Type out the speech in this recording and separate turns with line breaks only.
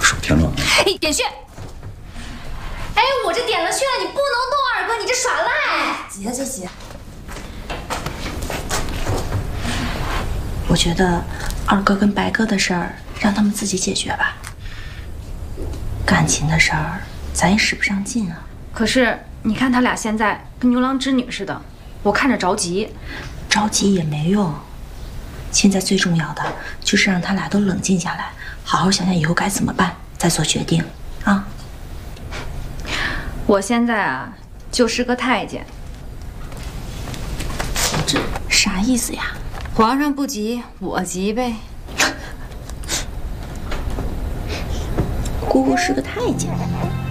手添乱。
哎，点穴！哎，我这点了穴了，你不能动，二哥，你这耍赖！
急啊这急。我觉得二哥跟白哥的事儿让他们自己解决吧。感情的事儿咱也使不上劲啊。
可是你看他俩现在跟牛郎织女似的，我看着着急。
着急也没用，现在最重要的就是让他俩都冷静下来，好好想想以后该怎么办，再做决定啊。
我现在啊，就是个太监。
这啥意思呀？
皇上不急，我急呗。
姑姑是个太监。